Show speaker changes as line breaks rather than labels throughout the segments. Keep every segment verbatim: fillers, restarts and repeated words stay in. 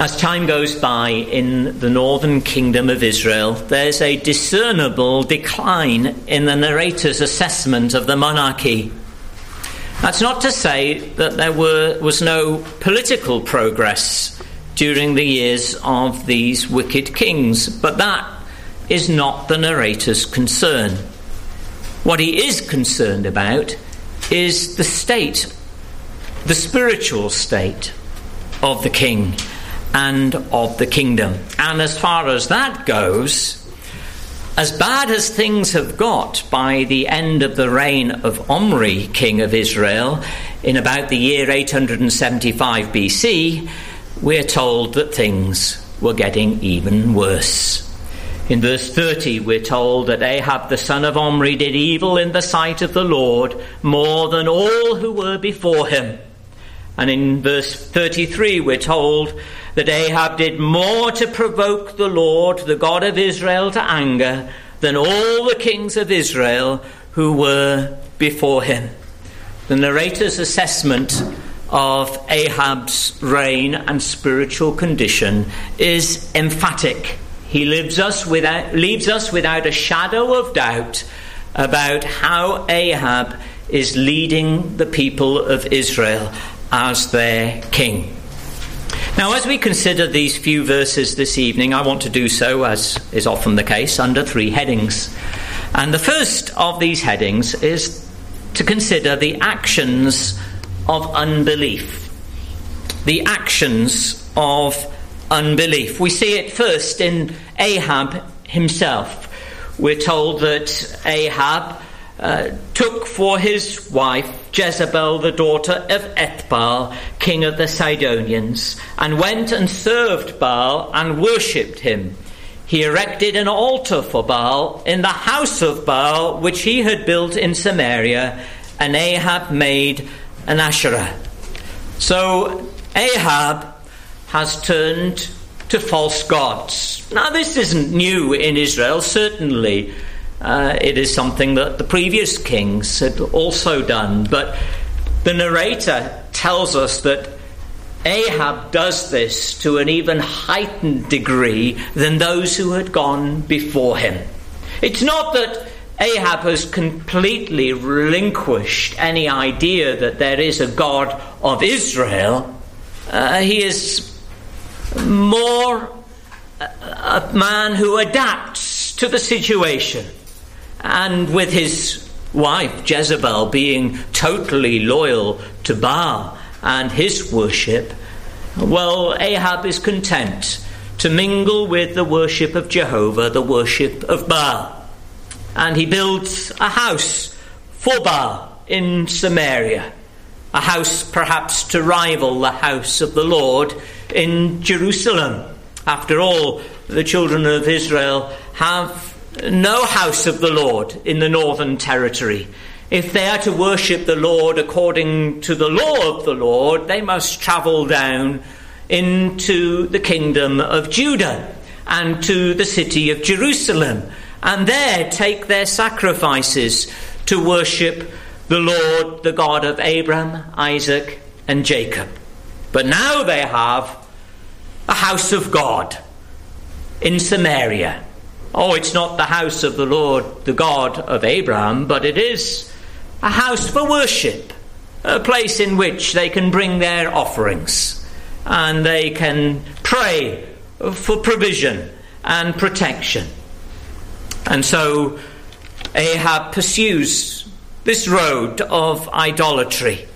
As time goes by in the northern kingdom of Israel, there's a discernible decline in the narrator's assessment of the monarchy. That's not to say that there were, was no political progress during the years of these wicked kings, but that is not the narrator's concern. What he is concerned about is the state, the spiritual state of the king and of the kingdom. And as far as that goes, as bad as things have got by the end of the reign of Omri, king of Israel, in about the year eight hundred seventy-five B C, we're told that things were getting even worse. In verse thirty, we're told that Ahab the son of Omri did evil in the sight of the Lord more than all who were before him. And in verse thirty-three, we're told that Ahab did more to provoke the Lord, the God of Israel, to anger than all the kings of Israel who were before him. The narrator's assessment of Ahab's reign and spiritual condition is emphatic. He leaves us without, leaves us without a shadow of doubt about how Ahab is leading the people of Israel as their king. Now, as we consider these few verses this evening, I want to do so, as is often the case, under three headings. And the first of these headings is to consider the actions of unbelief. The actions of unbelief. We see it first in Ahab himself. We're told that Ahab uh, took for his wife Jezebel, the daughter of Ethbaal, king of the Sidonians, and went and served Baal and worshipped him. He erected an altar for Baal in the house of Baal, which he had built in Samaria, and Ahab made an Asherah. So Ahab has turned to false gods. Now, this isn't new in Israel, certainly. Uh, it is something that the previous kings had also done. But the narrator tells us that Ahab does this to an even heightened degree than those who had gone before him. It's not that Ahab has completely relinquished any idea that there is a God of Israel. Uh, he is more a man who adapts to the situation. And with his wife Jezebel being totally loyal to Baal and his worship, well, Ahab is content to mingle with the worship of Jehovah, the worship of Baal. And he builds a house for Baal in Samaria, a house perhaps to rival the house of the Lord in Jerusalem. After all, the children of Israel have no house of the Lord in the northern territory. If they are to worship the Lord according to the law of the Lord, they must travel down into the kingdom of Judah and to the city of Jerusalem, and there take their sacrifices to worship the Lord, the God of Abraham, Isaac, and Jacob. But now they have a house of God in Samaria. Oh, it's not the house of the Lord, the God of Abraham, but it is a house for worship, a place in which they can bring their offerings and they can pray for provision and protection. And so Ahab pursues this road of idolatry.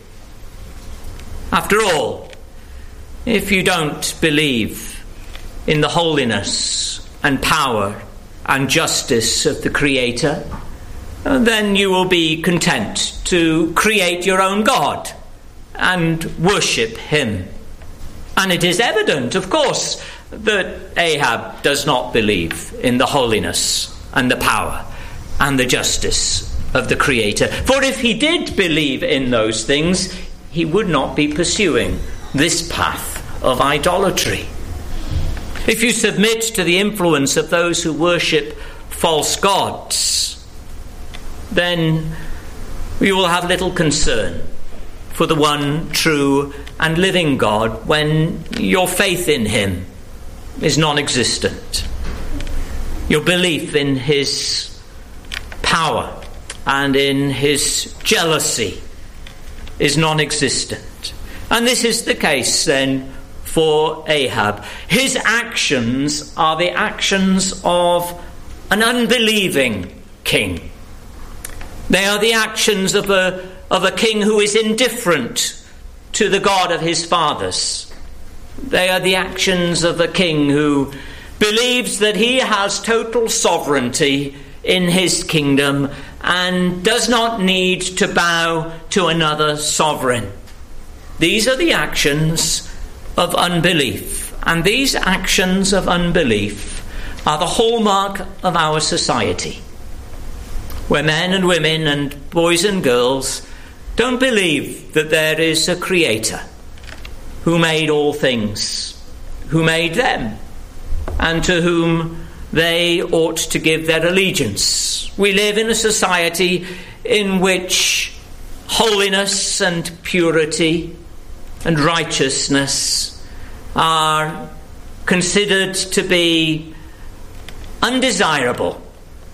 After all, if you don't believe in the holiness and power and justice of the Creator, then you will be content to create your own God and worship him. And it is evident, of course, that Ahab does not believe in the holiness and the power and the justice of the Creator. For if he did believe in those things, he would not be pursuing this path of idolatry. If you submit to the influence of those who worship false gods, then we will have little concern for the one true and living God when your faith in him is non-existent? Your belief in his power and in his jealousy is non-existent. And this is the case then for Ahab. His actions are the actions of an unbelieving king. They are the actions of a, of a king who is indifferent to the God of his fathers. They are the actions of a king who believes that he has total sovereignty in his kingdom and does not need to bow to another sovereign. These are the actions of unbelief, and these actions of unbelief are the hallmark of our society, where men and women and boys and girls don't believe that there is a creator who made all things, who made them, and to whom they ought to give their allegiance. We live in a society in which holiness and purity and righteousness are considered to be undesirable,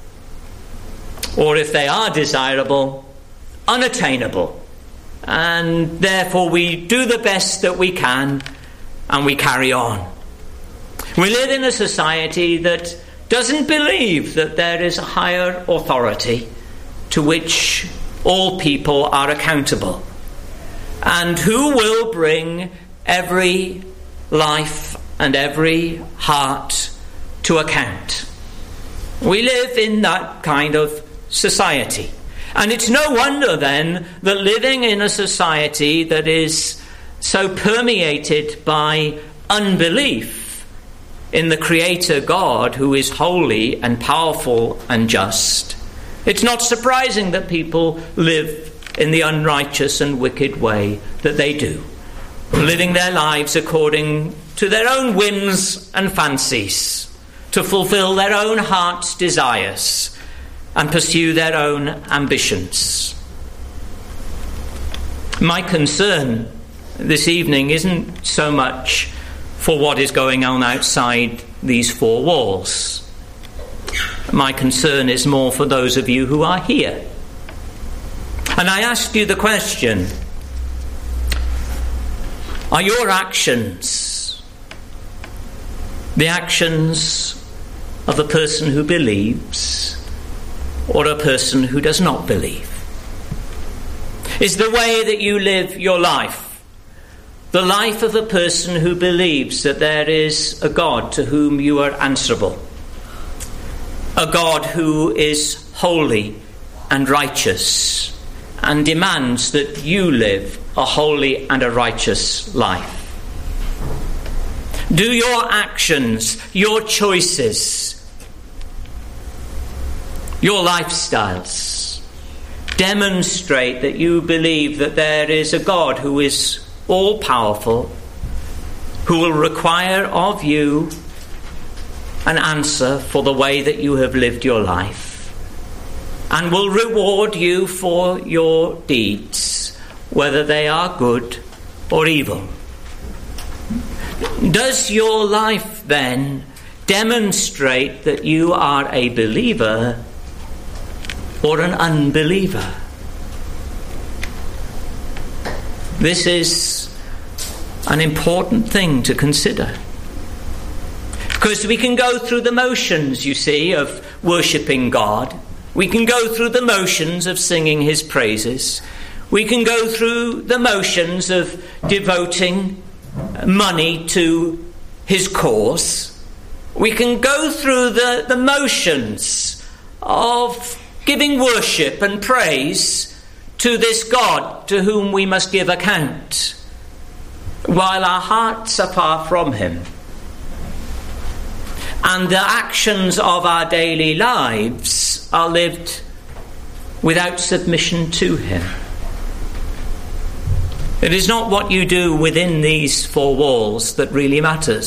or if they are desirable, unattainable. And therefore we do the best that we can and we carry on. We live in a society that doesn't believe that there is a higher authority to which all people are accountable, and who will bring every life and every heart to account. We live in that kind of society. And it's no wonder then that living in a society that is so permeated by unbelief in the Creator God, who is holy and powerful and just, it's not surprising that people live in the unrighteous and wicked way that they do, living their lives according to their own whims and fancies, to fulfill their own heart's desires and pursue their own ambitions. My concern this evening isn't so much for what is going on outside these four walls. My concern is more for those of you who are here. And I ask you the question, are your actions the actions of a person who believes or a person who does not believe? Is the way that you live your life the life of a person who believes that there is a God to whom you are answerable, a God who is holy and righteous and demands that you live a holy and a righteous life? Do your actions, your choices, your lifestyles demonstrate that you believe that there is a God who is all-powerful, who will require of you an answer for the way that you have lived your life, and will reward you for your deeds, whether they are good or evil? Does your life then demonstrate that you are a believer or an unbeliever? This is an important thing to consider, because we can go through the motions, you see, of worshipping God. We can go through the motions of singing his praises. We can go through the motions of devoting money to his cause. We can go through the, the motions of giving worship and praise to this God to whom we must give account, while our hearts are far from him, and the actions of our daily lives are lived without submission to him. It is not what you do within these four walls that really matters.